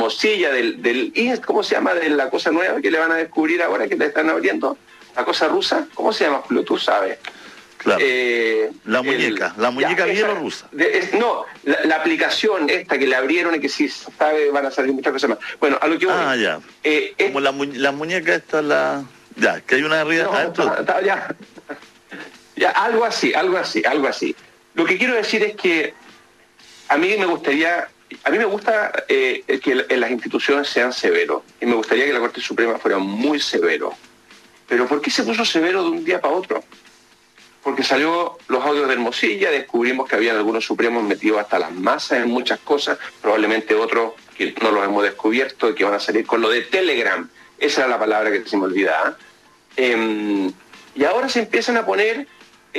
Hermosilla, ¿cómo se llama? De la cosa nueva que le van a descubrir ahora, que le están abriendo, la cosa rusa, ¿cómo se llama? Tú sabes. Claro. La muñeca bielorrusa. La aplicación esta que le abrieron y que si sabe van a salir muchas cosas más. Bueno, a lo que voy. Ya. Como la muñeca esta, ya, que hay una arriba. Ya, algo así. Lo que quiero decir es que a mí me gusta que las instituciones sean severos, y me gustaría que la Corte Suprema fuera muy severo. Pero ¿por qué se puso severo de un día para otro? Porque salió los audios de Hermosilla, descubrimos que había algunos supremos metidos hasta las masas en muchas cosas, probablemente otros que no los hemos descubierto y que van a salir con lo de Telegram. Esa era la palabra que se me olvidaba. Y ahora se empiezan a poner,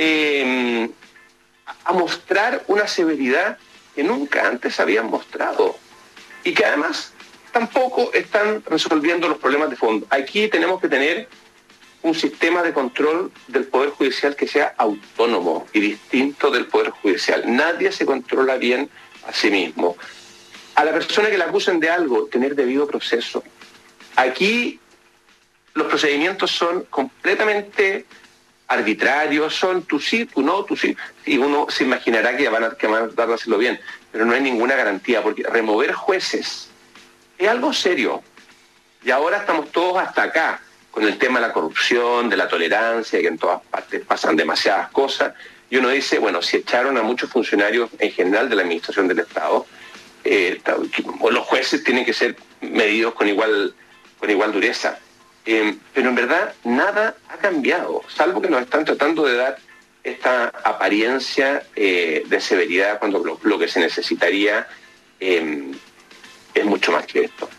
a mostrar una severidad que nunca antes habían mostrado y que además tampoco están resolviendo los problemas de fondo. Aquí tenemos que tener un sistema de control del Poder Judicial que sea autónomo y distinto del Poder Judicial. Nadie se controla bien a sí mismo. A la persona que la acusen de algo, tener debido proceso. Aquí los procedimientos son completamente arbitrarios, son tú sí, tú no, tú sí, y uno se imaginará que van a tratar de hacerlo bien, pero no hay ninguna garantía, porque remover jueces es algo serio. Y ahora estamos todos hasta acá, con el tema de la corrupción, de la tolerancia, que en todas partes pasan demasiadas cosas, y uno dice, bueno, si echaron a muchos funcionarios en general de la administración del Estado, los jueces tienen que ser medidos con igual dureza. Pero en verdad nada ha cambiado, salvo que nos están tratando de dar esta apariencia de severidad cuando lo que se necesitaría es mucho más que esto.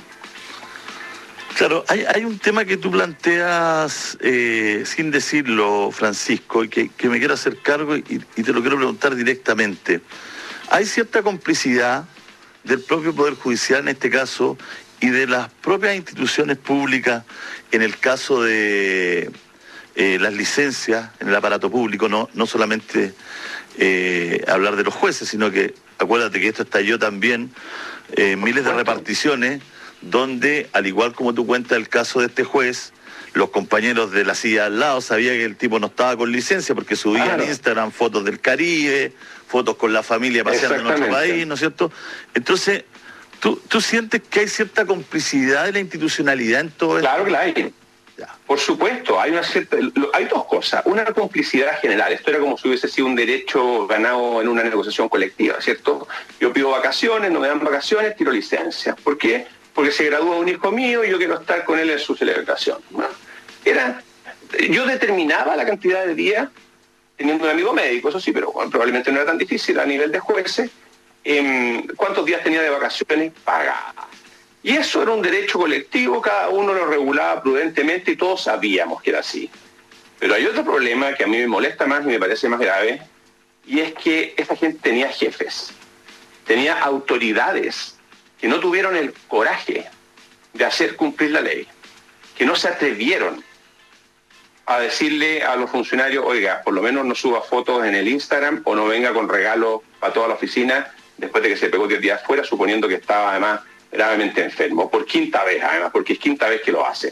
Claro, hay un tema que tú planteas sin decirlo, Francisco, y que me quiero hacer cargo y te lo quiero preguntar directamente. Hay cierta complicidad del propio Poder Judicial en este caso y de las propias instituciones públicas en el caso de las licencias en el aparato público, no solamente hablar de los jueces, sino que acuérdate que esto estalló también miles de reparticiones donde, al igual como tú cuentas el caso de este juez, los compañeros de la silla al lado sabían que el tipo no estaba con licencia porque subía en Instagram fotos del Caribe, fotos con la familia paseando en otro país, ¿no es cierto? Entonces, ¿tú sientes que hay cierta complicidad de la institucionalidad en todo esto? Claro que la hay. Ya. Por supuesto, hay dos cosas. Una complicidad general. Esto era como si hubiese sido un derecho ganado en una negociación colectiva, ¿cierto? Yo pido vacaciones, no me dan vacaciones, tiro licencia. ¿Por qué? Porque se gradúa un hijo mío y yo quiero estar con él en su celebración. ¿No? Yo determinaba la cantidad de días, teniendo un amigo médico, eso sí, pero probablemente no era tan difícil a nivel de jueces, cuántos días tenía de vacaciones pagadas. Y eso era un derecho colectivo, cada uno lo regulaba prudentemente y todos sabíamos que era así. Pero hay otro problema que a mí me molesta más y me parece más grave, y es que esta gente tenía jefes, tenía autoridades que no tuvieron el coraje de hacer cumplir la ley, que no se atrevieron a decirle a los funcionarios, oiga, por lo menos no suba fotos en el Instagram o no venga con regalos para toda la oficina después de que se pegó 10 días fuera, suponiendo que estaba además gravemente enfermo, por quinta vez además, porque es quinta vez que lo hace.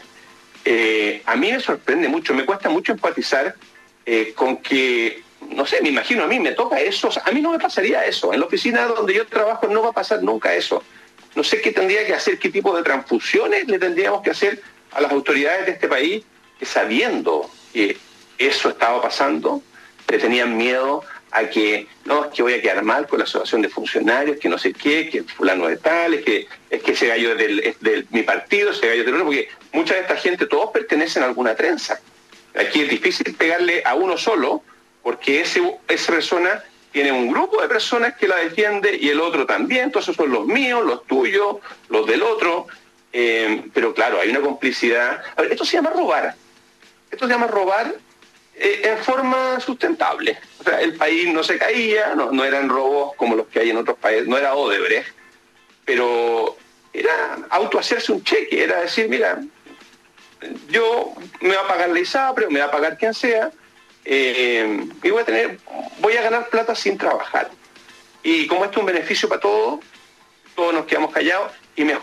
A mí me sorprende mucho, me cuesta mucho empatizar con que, no sé, me imagino, a mí me toca eso, a mí no me pasaría eso, en la oficina donde yo trabajo no va a pasar nunca eso. No sé qué tendría que hacer, qué tipo de transfusiones le tendríamos que hacer a las autoridades de este país, que sabiendo que eso estaba pasando, le tenían miedo a que, no, es que voy a quedar mal con la asociación de funcionarios, que no sé qué, que fulano de tal, es que ese gallo es de mi partido, ese gallo es del otro, porque mucha de esta gente, todos pertenecen a alguna trenza. Aquí es difícil pegarle a uno solo, porque esa persona tiene un grupo de personas que la defiende y el otro también, entonces son los míos, los tuyos, los del otro, pero claro, hay una complicidad. A ver, esto se llama robar. Esto se llama robar en forma sustentable. O sea, el país no se caía, no eran robos como los que hay en otros países, no era Odebrecht, pero era autohacerse un cheque, era decir, mira, yo me va a pagar la ISAPRE, me va a pagar quien sea, y voy a ganar plata sin trabajar. Y como esto es un beneficio para todos nos quedamos callados y mejor